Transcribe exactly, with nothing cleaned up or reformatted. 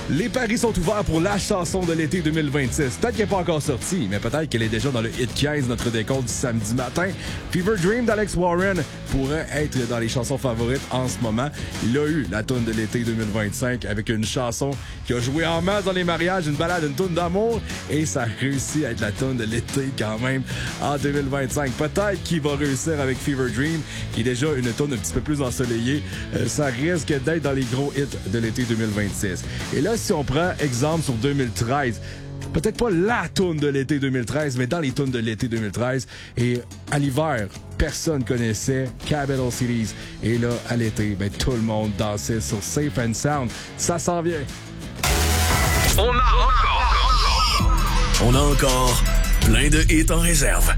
Les paris sont ouverts pour la chanson de l'été deux mille vingt-six. Peut-être qu'elle n'est pas encore sortie, mais peut-être qu'elle est déjà dans le hit quinze, notre décompte du samedi matin. Fever Dream d'Alex Warren pourrait être dans les chansons favorites en ce moment. Il a eu la toune de l'été deux mille vingt-cinq avec une chanson qui a joué en masse dans les mariages, une balade, une toune d'amour, et ça a réussi à être la toune de l'été quand même en deux mille vingt-cinq. Peut-être qu'il va réussir avec Fever Dream, qui est déjà une toune un petit peu plus ensoleillée. Euh, ça risque d'être dans les gros hits de l'été deux mille vingt-six. Et là, si on prend exemple sur deux mille treize, peut-être pas la toune de l'été deux mille treize, mais dans les tounes de l'été deux mille treize, et à l'hiver, personne connaissait Capital Cities. Et là, à l'été, ben, tout le monde dansait sur Safe and Sound. Ça s'en vient. On a encore, on a encore plein de hits en réserve.